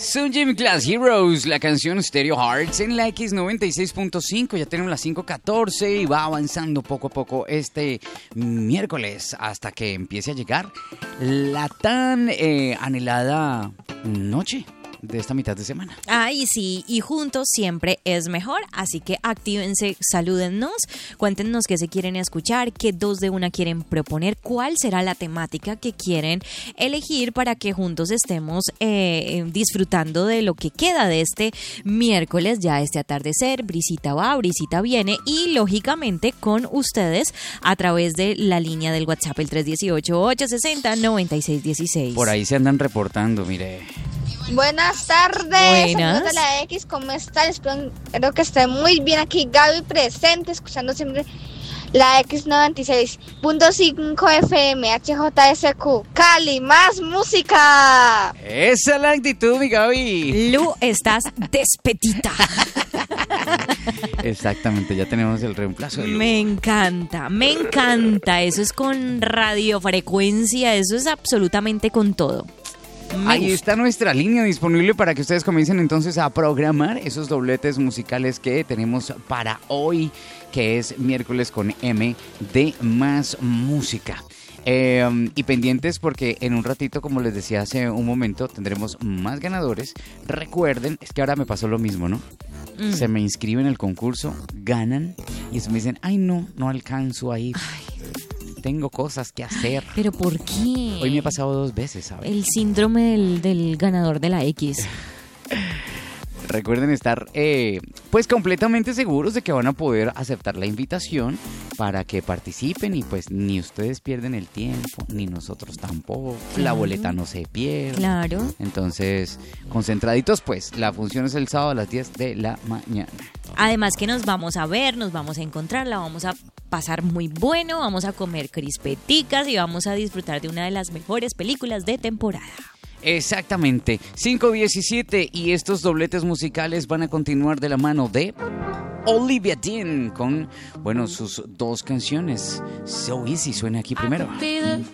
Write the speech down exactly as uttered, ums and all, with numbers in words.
Son Gym Class Heroes, la canción Stereo Hearts en la X noventa y seis punto cinco. Ya tenemos las cinco catorce y va avanzando poco a poco este miércoles hasta que empiece a llegar la tan eh, anhelada noche de esta mitad de semana. Ay, sí, y juntos siempre es mejor, así que actívense, salúdennos, cuéntenos qué se quieren escuchar, qué dos de una quieren proponer, cuál será la temática que quieren elegir para que juntos estemos eh, disfrutando de lo que queda de este miércoles, ya este atardecer. Brisita va, brisita viene, y lógicamente con ustedes a través de la línea del WhatsApp, el tres uno ocho, ocho seis cero, nueve seis uno seis. Por ahí se andan reportando, mire. Buenas tardes, Buenas. amigos de la X, ¿cómo están? Espero, espero que estén muy bien aquí, Gaby presente, escuchando siempre la X noventa y seis punto cinco F M, H J S Q, Cali, más música. Esa es la actitud, mi Gaby. Lu, estás despetita. Exactamente, ya tenemos el reemplazo de Lu. Me encanta, me encanta, eso es con radiofrecuencia, eso es absolutamente con todo. Me Ahí gusta. está nuestra línea disponible para que ustedes comiencen entonces a programar esos dobletes musicales que tenemos para hoy, que es miércoles con M de Más Música. Eh, y pendientes porque en un ratito, como les decía hace un momento, tendremos más ganadores. Recuerden, es que ahora me pasó lo mismo, ¿no? Mm. Se me inscriben en el concurso, ganan y después me dicen, ay no, no alcanzo a ir. Ay. Tengo cosas que hacer. ¿Pero por qué? Hoy me ha pasado dos veces, ¿sabes? El síndrome del, del ganador de la X. Recuerden estar eh, pues completamente seguros de que van a poder aceptar la invitación para que participen y pues ni ustedes pierden el tiempo, ni nosotros tampoco. Claro. La boleta no se pierde. Claro. Entonces, concentraditos pues, la función es el sábado a las diez de la mañana. Además que nos vamos a ver, nos vamos a encontrar, la vamos a pasar muy bueno, vamos a comer crispeticas y vamos a disfrutar de una de las mejores películas de temporada. Exactamente, cinco diecisiete y estos dobletes musicales van a continuar de la mano de Olivia Dean con, bueno, sus dos canciones. So Easy suena aquí primero.